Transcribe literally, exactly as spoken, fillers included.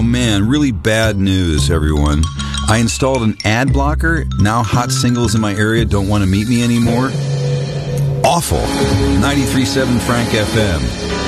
man, really bad news, everyone. I installed an ad blocker. Now hot singles in my area don't want to meet me anymore. Awful. ninety-three point seven Frank F M.